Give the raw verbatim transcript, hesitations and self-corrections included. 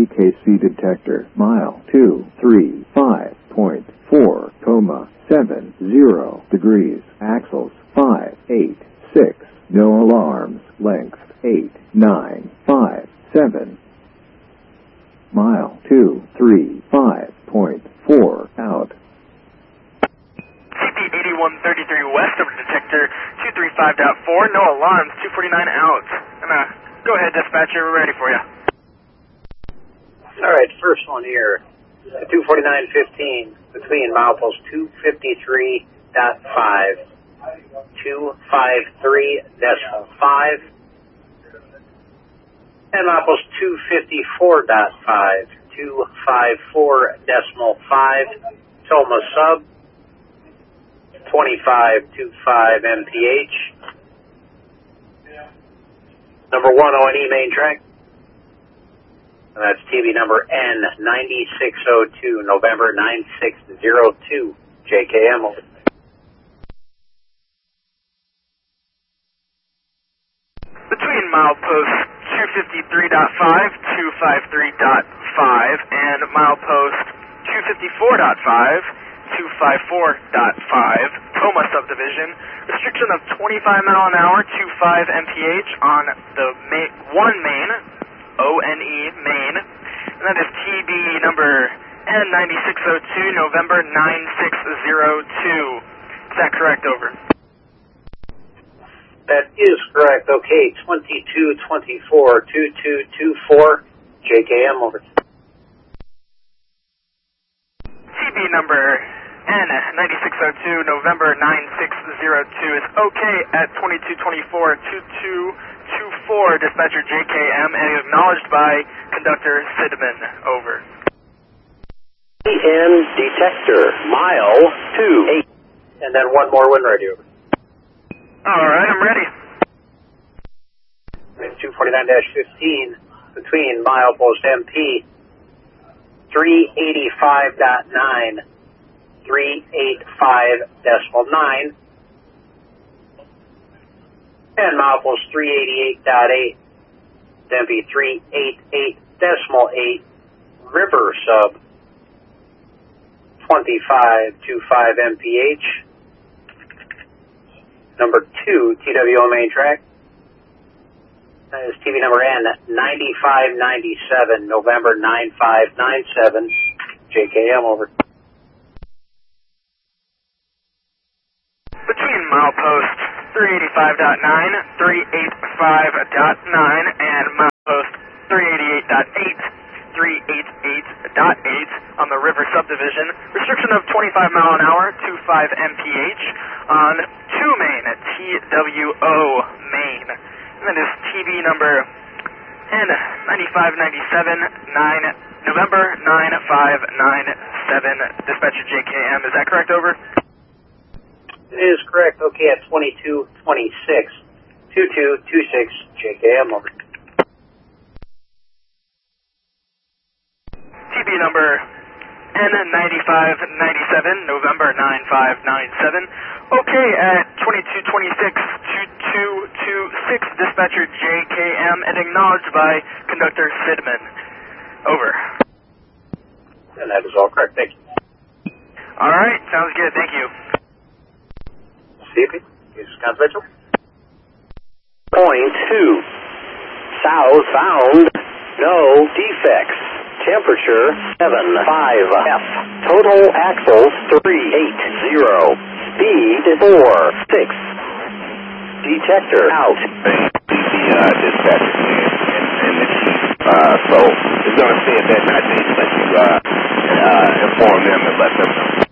T K C detector, mile two three five point four, coma seven zero degrees, axles five eight six, no alarms, length eight nine five seven, mile two three five point four, out. C P eighty-one thirty-three west over detector two three five point four, no alarms, two forty-nine out. And, uh, go ahead, dispatcher, we're ready for you. All right, first one here, two forty-nine fifteen, between milepost two fifty-three point five, two fifty-three point five, and milepost two fifty-four point five, two fifty-four point five, Toma sub, twenty-five twenty-five M P H. Number one O N E main track. And that's T V number N ninety-six oh two, November nine six oh two, J K M. Over. Between milepost two fifty-three point five, two fifty-three point five, and milepost two fifty-four point five, two fifty-four point five, Toma subdivision, restriction of twenty-five mile an hour, twenty-five M P H on the main, one main, O N E main, and that is T B number N ninety-six oh two, November nine six oh two. Is that correct? Over. That is correct. Okay, twenty-two twenty-four, twenty-two twenty-four, J K M. Over. T B number N ninety-six oh two, November nine six oh two is okay at twenty-two twenty-four, twenty-two twenty-four, dispatcher J K M, and acknowledged by conductor Sidman. Over. E N detector, mile two eight. And then one more when ready. Over. All right, I'm ready. two forty-nine fifteen, between milepost M P three eighty-five point nine, three eighty-five point nine, and milepost three eighty-eight point eight, M P three eighty-eight point eight, river sub, twenty-five twenty-five M P H. Number two, T W O main track. That is T V number N ninety-five ninety-seven, November nine five nine seven, J K M. Over. Between milepost three eighty-five point nine, three eighty-five point nine, and milepost three eighty-eight point eight, three eighty-eight point eight on the river subdivision, restriction of twenty-five mile an hour, twenty-five M P H on two main, T W O main. And that is T V number N ninety-five ninety-seven, nine, November nine five nine seven, dispatcher J K M. Is that correct? Over. It is correct. Okay, at twenty-two twenty-six, twenty-two twenty-six, J K M. Over. T B number N ninety-five ninety-seven, November nine five nine seven. Okay, at twenty-two twenty-six, twenty-two twenty-six, dispatcher J K M, and acknowledged by conductor Sidman. Over. And that is all correct. Thank you. All right, sounds good. Thank you. C P, this is confidential. Point two, southbound, no defects. Temperature seven five F. Total axles three eighty. Speed four six. Detector out. The uh, dispatcher and, and the chief, uh, so it's going to say that I need to let you uh, uh, inform them and let them know.